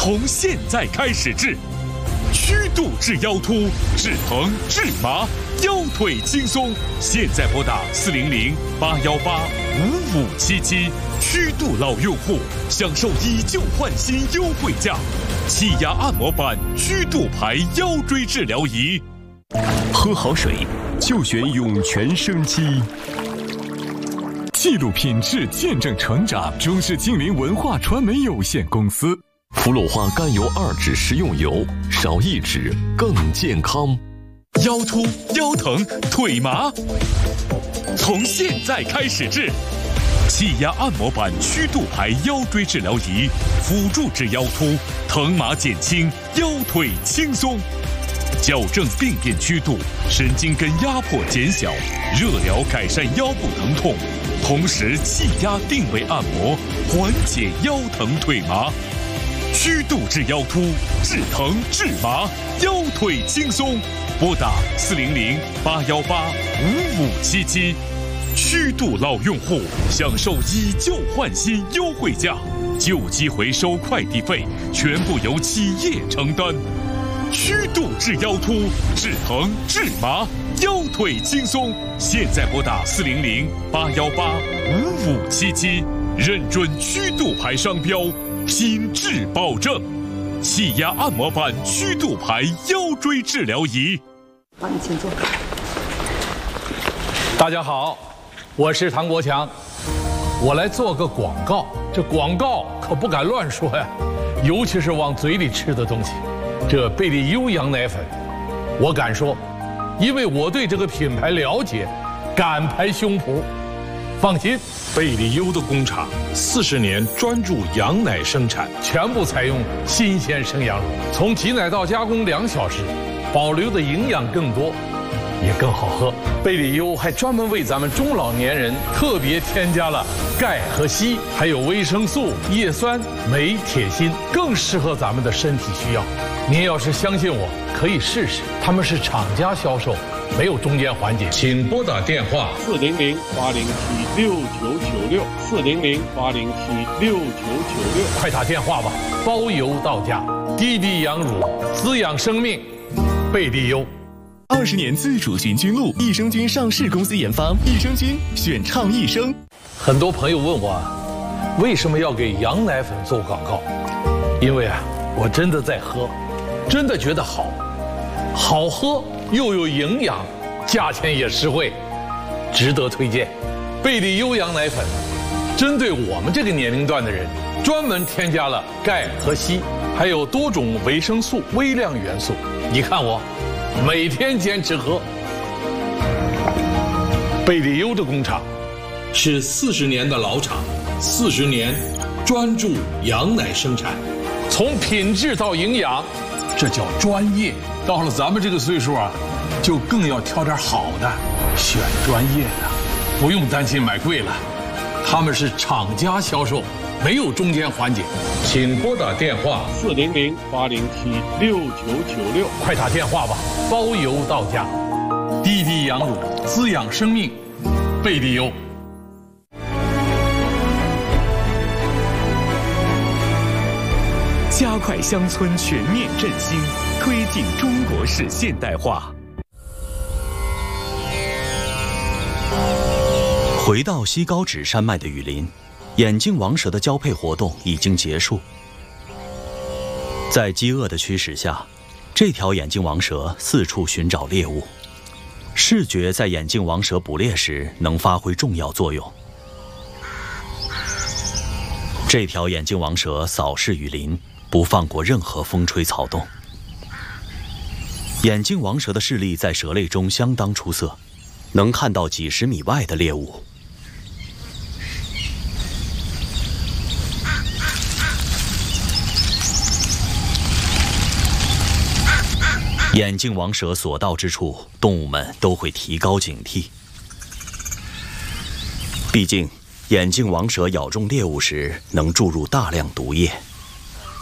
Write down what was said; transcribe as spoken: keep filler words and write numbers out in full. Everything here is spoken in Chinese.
从现在开始治。虚度治腰突，治疼治麻，腰腿轻松。现在拨打四零零八幺八五五七七，虚度老用户享受以旧换新优惠价。气压按摩板虚度牌腰椎治疗仪。 喝好水就选涌泉生机。记录品质，见证成长。中视精灵文化传媒有限公司。 氟鲁化甘油二酯食用油，少一酯更健康。 腰突、腰疼、腿麻，从现在开始治。气压按摩板虚度牌腰椎治疗仪，辅助治腰突，疼麻减轻，腰腿轻松。矫正病变曲度，神经根压迫减小，热疗改善腰部疼痛，同时气压定位按摩，缓解腰疼腿麻。虚度治腰突，治疼治麻，腰腿轻松。拨打四零零八幺八五五七七。虚度老用户享受以旧换新优惠价，旧机回收快递费全部由企业承担。虚度治腰突，治疼治麻，腰腿轻松。现在拨打四零零八幺八五五七七，认准虚度牌商标，品质保证。气压按摩板虚度牌腰椎治疗仪。 好，你请坐。 大家好，我是唐国强，我来做个广告。这广告可不敢乱说呀，尤其是往嘴里吃的东西。这贝利优羊奶粉，我敢说，因为我对这个品牌了解，敢拍胸脯。放心， 贝利优的工厂四十年专注羊奶生产， 全部采用新鲜生羊乳，从挤奶到加工两小时，保留的营养更多，也更好喝。贝利优还专门为咱们中老年人特别添加了钙和硒，还有维生素、叶酸、镁、铁、锌，更适合咱们的身体需要。您要是相信我，可以试试。他们是厂家销售，没有中间环节。 请拨打电话四零零八零七六九九六四零零八零七六九九六， 快打电话吧，包邮到家。低低羊乳，滋养生命，贝利优。 二十年自主寻菌露，益生菌上市公司研发，益生菌选倡益生。 很多朋友问我，为什么要给羊奶粉做广告？因为啊，我真的在喝，真的觉得好，好喝又有营养，价钱也实惠，值得推荐。贝利优羊奶粉，针对我们这个年龄段的人，专门添加了钙和硒，还有多种维生素、微量元素。你看我，每天坚持喝。贝利优的工厂是四十年的老厂，四十年专注羊奶生产， 从品质到营养，这叫专业。到了咱们这个岁数啊，就更要挑点好的，选专业的，不用担心买贵了。他们是厂家销售，没有中间环节。 请拨打电话四零零八零七六九九六， 快打电话吧，包邮到家。低低羊乳，滋养生命，贝利优。 加快乡村全面振兴，推进中国式现代化。 回到西高纸山脉的雨林，眼镜王蛇的交配活动已经结束。在饥饿的驱使下，这条眼镜王蛇四处寻找猎物。视觉在眼镜王蛇捕猎时能发挥重要作用。这条眼镜王蛇扫视雨林，不放过任何风吹草动。眼镜王蛇的视力在蛇类中相当出色，能看到几十米外的猎物。眼镜王蛇所到之处，动物们都会提高警惕。毕竟，眼镜王蛇咬中猎物时能注入大量毒液。